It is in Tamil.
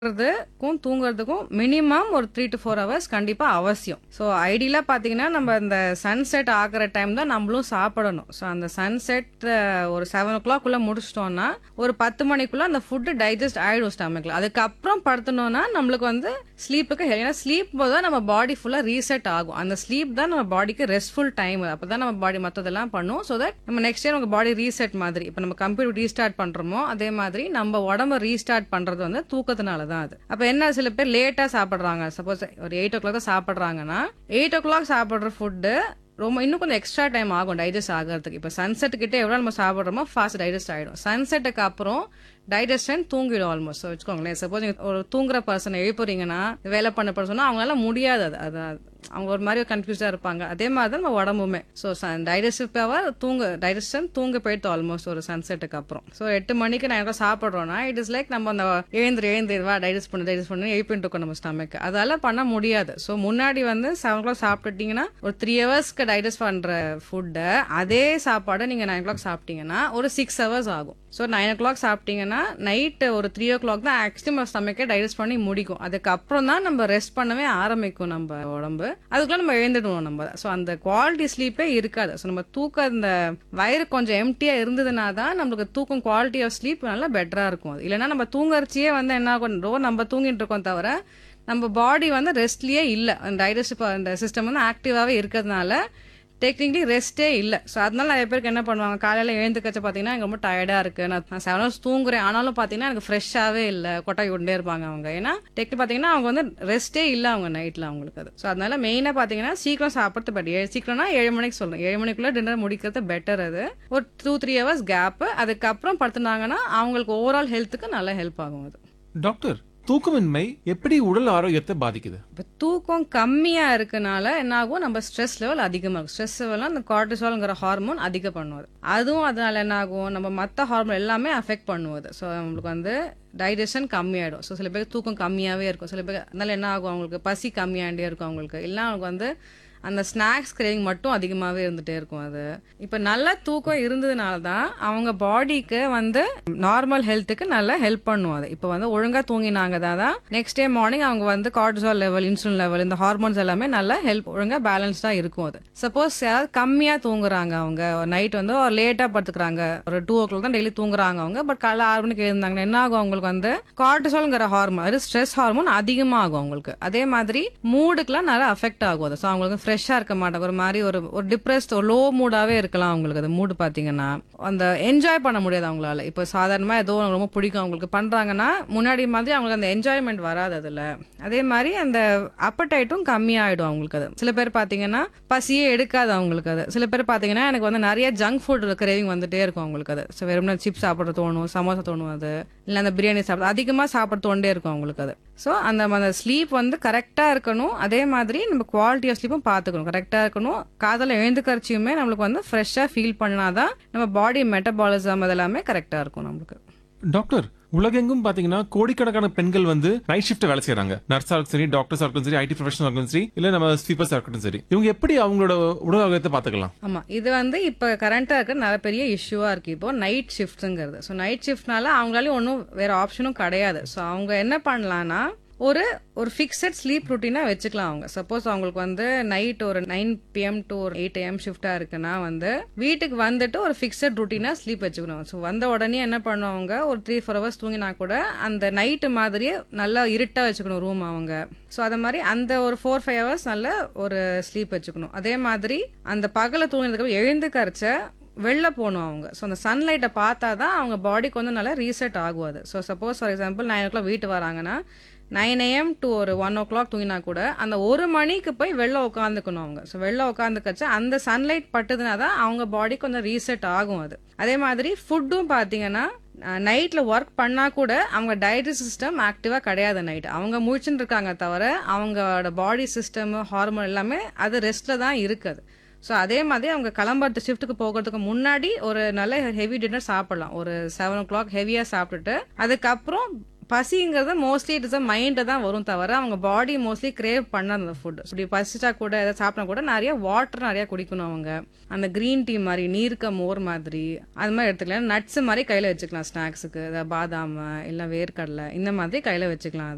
சாப்பிடுறதுக்கும் தூங்குறதுக்கும் மினிமம் ஒரு 3 to 4 ஹவர்ஸ் கண்டிப்பா அவசியம். ஸோ ஐடியலா பார்த்தீங்கன்னா நம்ம இந்த சன்செட் ஆகிற டைம் தான் நம்மளும் சாப்பிடணும். ஸோ அந்த சன்செட் ஒரு 7 o'clock முடிச்சிட்டோம்னா ஒரு 10 மணிக்குள்ள அந்த ஃபுட்டு டைஜஸ்ட் ஆயிடும் ஸ்டமக்ல. அதுக்கப்புறம் படுத்தணும்னா நம்மளுக்கு வந்து ஸ்லீப்புக்கு ஏன்னா ஸ்லீப் போது தான் நம்ம பாடி ஃபுல்லா ரீசெட் ஆகும். அந்த ஸ்லீப் தான் நம்ம பாடிக்கு ரெஸ்ட்ஃபுல் டைம். அப்பதான் நம்ம பாடி மற்றதெல்லாம் பண்ணும். ஸோ தட் நம்ம நெக்ஸ்ட் டே நம்ம பாடி ரீசெட் மாதிரி இப்போ நம்ம கம்ப்யூட்டர் ரீஸ்டார்ட் பண்றோமோ அதே மாதிரி நம்ம உடம்ப ரீஸ்டார்ட் பண்றது வந்து தூக்கத்தினால தான் அது. அப்ப என்ன சில பேர் லேட்டா சாப்பிடுறாங்க. சப்போஸ் ஒரு 8 o'clock தான் சாப்பிடுறாங்கன்னா 8 o'clock சாப்பிடுற ஃபுட்டு ரொம்ப இன்னும் கொஞ்சம் எக்ஸ்ட்ரா டைம் ஆகும் டைஜஸ்ட் ஆகிறதுக்கு. இப்போ சன்செட் கிட்ட எவ்வளவு நம்ம சாப்பிடுறோமோ ஃபாஸ்ட் டைஜஸ்ட் ஆயிடும். சன்செட்டுக்கு அப்புறம் டைஜஷன் தூங்கிடும் ஆல்மோஸ்ட். வச்சுக்கோங்களேன், சப்போஸ் நீங்க ஒரு தூங்குற பர்சனை எழுப்புறீங்கன்னா வேலை பண்ண பர்சனா அவங்களால முடியாது. அது அவங்க ஒரு மாதிரி கன்ஃபியூஸ்டா இருப்பாங்க. அதே மாதிரி தான் நம்ம உடம்புமே. ஸோ டைஜஸ்டிவ் பவர் டைஜஷன் தூங்க போயிட்டு ஆல்மோஸ்ட் ஒரு சன்செட்டுக்கு அப்புறம். ஸோ 8 மணிக்கு நான் சாப்பிட்றோம்னா இட் இஸ் லைக் நம்ம அந்த எழுந்து வா டைஜஸ்ட் பண்ணி எழுப்பிட்டு இருக்கோம் நம்ம ஸ்டமக். அதால பண்ண முடியாது. ஸோ முன்னாடி வந்து 7 o'clock சாப்பிட்டுட்டீங்கன்னா ஒரு 3 ஹவர்ஸ்க்கு டைஜஸ்ட் பண்ற ஃபுட்டை அதே சாப்பாடை நீங்க 9 o'clock சாப்பிட்டீங்கன்னா ஒரு 6 ஹவர்ஸ் ஆகும். ஸோ 9 o'clock சாப்பிட்டீங்கன்னா நைட்டு ஒரு 3 o'clock தான் ஆக்சுவலி நம்ம ஸ்டமக்கே டைஜஸ்ட் பண்ணி முடிக்கும். அதுக்கப்புறம் தான் நம்ம ரெஸ்ட் பண்ணவே ஆரம்பிக்கும் நம்ம உடம்பு. அதுக்குள்ள நம்ம எழுந்துடுவோம் நம்ம. ஸோ அந்த குவாலிட்டி ஸ்லீப்பே இருக்காது. ஸோ நம்ம தூக்க இந்த வயிறு கொஞ்சம் எம்டியா இருந்ததுனா தான் நம்மளுக்கு தூக்கம் குவாலிட்டி ஆஃப் ஸ்லீப் நல்லா பெட்டரா இருக்கும். அது இல்லைன்னா நம்ம தூங்கறச்சியே வந்து என்ன ஆகும், நம்ம தூங்கிட்டு இருக்கோம் தவிர நம்ம பாடி வந்து ரெஸ்ட்லயே இல்லை. டைஜஸ்டிவ் அந்த சிஸ்டம் வந்து ஆக்டிவாவே இருக்கிறதுனால டெக்னிக்கலி ரெஸ்டே இல்லை. ஸோ அதனால நிறைய பேருக்கு என்ன பண்ணுவாங்க, காலையில் எழுந்துக்கச்ச பார்த்தீங்கன்னா எனக்கு ரொம்ப டயர்டாக இருக்கு, நான் 7 hours தூங்குறேன் ஆனாலும் பார்த்தீங்கன்னா எனக்கு ஃப்ரெஷ்ஷாகவே இல்லை, கொட்டாய் விட்டே இருப்பாங்க அவங்க. ஏன்னா டெக்னிக் பார்த்தீங்கன்னா அவங்க வந்து ரெஸ்டே இல்லை அவங்க நைட்டில் அவங்களுக்கு. அது ஸோ அதனால மெயினாக பார்த்தீங்கன்னா சீக்கிரம் சாப்பிட்றது பெட்டர். சீக்கிரம்னா 7 மணிக்கு சொல்லுங்க, 7 மணிக்குள்ள டின்னர் முடிக்கிறது பெட்டர். அது ஒரு 2-3 ஹவர்ஸ் கேப்பு. அதுக்கப்புறம் படுத்துனாங்கன்னா அவங்களுக்கு ஓவரால் ஹெல்த்துக்கு நல்லா ஹெல்ப் ஆகும். அது டாக்டர், தூக்கமின்மை எப்படி உடல் ஆரோக்கியத்தை பாதிக்குது? இப்போ தூக்கம் கம்மியா இருக்கனால என்ன ஆகும், நம்ம ஸ்ட்ரெஸ் லெவல் அதிகமா இருக்கும். ஸ்ட்ரெஸ் லெவல் அந்த கார்டிசால்ங்கிற ஹார்மோன் அதிகம் பண்ணுவது. அதுவும் அதனால என்ன ஆகும், நம்ம மற்ற ஹார்மோன் எல்லாமே அஃபெக்ட் பண்ணுவது. ஸோ நம்மளுக்கு வந்து டைஜஷன் கம்மியாயிடும். ஸோ சில பேருக்கு தூக்கம் கம்மியாவே இருக்கும். சில பேருக்கு அதனால என்ன ஆகும், அவங்களுக்கு பசி கம்மியாண்டே இருக்கும் அவங்களுக்கு. இல்லை அவங்களுக்கு வந்து அந்த ஸ்நாக்ஸ் கிரேவிங் மட்டும் அதிகமாகவே இருந்துகிட்டே இருக்கும். அது இப்போ நல்ல தூக்கம் இருந்ததுனால தான் அவங்க பாடிக்கு வந்து நார்மல் ஹெல்த்துக்கு நல்லா ஹெல்ப் பண்ணும். அது இப்போ வந்து ஒழுங்காக தூங்கினாங்க தான் நெக்ஸ்ட் டே மார்னிங் அவங்க வந்து கார்டிசால் லெவல், இன்சுலின் லெவல், இந்த ஹார்மோன்ஸ் எல்லாமே நல்லா ஹெல்ப் ஒழுங்காக பேலன்ஸ்டாக இருக்கும். அது சப்போஸ் யாராவது கம்மியாக தூங்குறாங்க, அவங்க நைட் வந்து ஒரு லேட்டாக படுத்துக்கிறாங்க, ஒரு 2 o'clock தான் டெய்லி தூங்குறாங்க அவங்க, பட் காலைல 6 மணிக்கு எழுந்தாங்கன்னா என்ன ஆகும், அவங்களுக்கு வந்து கார்டிசால்ங்கிற ஹார்மோன், அது ஸ்ட்ரெஸ் ஹார்மோன் அதிகமாகும் அவங்களுக்கு. அதே மாதிரி மூடுக்குலாம் நல்லா அஃபெக்ட் ஆகும். அது ஸோ அவங்களுக்கு ஃப்ரெஷ்ஷாக இருக்க மாட்டாங்க, ஒரு மாதிரி ஒரு டிப்ரெஸ்ட், ஒரு லோ மூடாவே இருக்கலாம் அவங்களுக்கு. அது மூடு பார்த்தீங்கன்னா அந்த என்ஜாய் பண்ண முடியாது அவங்களால. இப்போ சாதாரணமாக ஏதோ ரொம்ப பிடிக்கும் அவங்களுக்கு பண்றாங்கன்னா முன்னாடி மாதிரி அவங்களுக்கு அந்த என்ஜாய்மெண்ட் வராது அதுல. அதே மாதிரி அந்த அப்படைட்டும் கம்மியாயிடும் அவங்களுக்கு. அது சில பேர் பார்த்தீங்கன்னா பசியே எடுக்காது அவங்களுக்கு. அது சில பேர் பார்த்தீங்கன்னா எனக்கு வந்து நிறைய ஜங்க் ஃபுட் கிரேவிங் வந்துட்டே இருக்கும் அவங்களுக்கு. அது ஸோ வெறும்னா சிப்ஸ் சாப்பிட தோணும், சமோசா தோணும், அது இல்லை அந்த பிரியாணி சாப்பிட அதிகமாக சாப்பிட தோண்டே இருக்கும் அவங்களுக்கு. அது ஸோ அந்த ஸ்லீப் வந்து கரெக்டாக இருக்கணும். அதே மாதிரி நம்ம குவாலிட்டி ஆஃப் ஸ்லீப்பும் பார்த்துக்கணும், கரெக்டாக இருக்கணும். காதல எழுந்துக்கரிச்சியுமே நம்மளுக்கு வந்து ஃப்ரெஷ்ஷாக ஃபீல் பண்ணாதான் நம்ம பாடி மெட்டபாலிசம் அதெல்லாமே கரெக்டாக இருக்கும் நம்மளுக்கு. டாக்டர், உலகெங்கும் பாத்தீங்கன்னா கோடிக்கணக்கான பெண்கள் வந்து நைட் ஷிஃப்ட் வேலை செய்யறாங்க. நர்ஸா இருக்கட்டும் சரி, டாக்டர்ஸா இருக்கட்டும் சரி, ஐடி ப்ரொஃபஷனல் இருக்கட்டும் சரி, இல்ல நம்ம ஸ்வீப்பர்ஸா இருக்கட்டும் சரி, இவங்க எப்படி அவங்களோட உடல் ஆரோக்கியத்தை பாத்துக்கலாம்? ஆமா, இது வந்து இப்ப கரண்டா இருக்க நிறைய பெரிய இஷ்யூவா இருக்கு இப்போ நைட் ஷிஃப்ட்ங்கிறது. ஸோ நைட் ஷிஃப்ட்னால அவங்களால ஒன்றும் வேற ஆப்ஷனும் கிடையாது. ஸோ அவங்க என்ன பண்ணலாம்னா ஒரு ஃபிக்ஸட் ஸ்லீப் ருட்டீனா வச்சுக்கலாம் அவங்க. சப்போஸ் அவங்களுக்கு வந்து நைட் ஒரு 9 PM to ஒரு 8 AM ஷிஃப்டா இருக்குன்னா வந்து வீட்டுக்கு வந்துட்டு ஒரு ஃபிக்ஸட் ருட்டீனா ஸ்லீப் வச்சுக்கணும். ஸோ வந்த உடனே என்ன பண்ணுவாங்க, ஒரு 3-4 ஹவர்ஸ் தூங்கினா கூட அந்த நைட்டு மாதிரியே நல்லா இருட்டா வச்சுக்கணும் ரூம் அவங்க. ஸோ அது மாதிரி அந்த ஒரு 4-5 ஹவர்ஸ் நல்ல ஒரு ஸ்லீப் வச்சுக்கணும். அதே மாதிரி அந்த பகல தூங்கினதுக்கு எழுந்து கரைச்ச வெளில போகணும் அவங்க. ஸோ அந்த சன்லைட்டை பார்த்தா தான் அவங்க பாடிக்கு வந்து நல்லா ரீசெட் ஆகும். அது so suppose for example 9 o'clock வீட்டு வராங்கன்னா 9 AM to ஒரு 1 o'clock தூங்கினா கூட அந்த 1 மணிக்கு போய் வெளில உட்காந்துக்கணும் அவங்க. ஸோ வெளில உட்காந்துக்கச்சு அந்த சன்லைட் பட்டுதுனா தான் அவங்க பாடி கொஞ்சம் ரீசெட் ஆகும். அது அதே மாதிரி ஃபுட்டும் பார்த்தீங்கன்னா நைட்ல ஒர்க் பண்ணா கூட அவங்க டைஜஸ்ட் சிஸ்டம் ஆக்டிவா கிடையாது. நைட் அவங்க முழிச்சுட்டு இருக்காங்க தவிர அவங்களோட பாடி சிஸ்டம், ஹார்மோன் எல்லாமே அது ரெஸ்ட்ல தான் இருக்குது. ஸோ அதே மாதிரி அவங்க கிளம்புறது ஷிஃப்ட்டுக்கு போகிறதுக்கு முன்னாடி ஒரு நல்ல ஹெவி டின்னர் சாப்பிடலாம். ஒரு 7 o'clock ஹெவியாக சாப்பிட்டுட்டு அதுக்கப்புறம் பசிங்கிறது mostly it is a mind தான் வரும் தவிர அவங்க பாடி மோஸ்ட்லி கிரேவ் பண்ணாது அந்த ஃபுட். இப்படி பசிச்சா கூட எதாவது சாப்பிட்டா கூட நிறைய வாட்டர் நிறைய குடிக்கணும் அவங்க. அந்த கிரீன் டீ மாதிரி, நீர்க்க மோர் மாதிரி அது மாதிரி எடுத்துக்கலாம். நட்ஸ் மாதிரி கையில் வச்சுக்கலாம் ஸ்நாக்ஸுக்கு, பாதாம் இல்லை வேர்க்கடலை இந்த மாதிரி கையில் வச்சுக்கலாம்.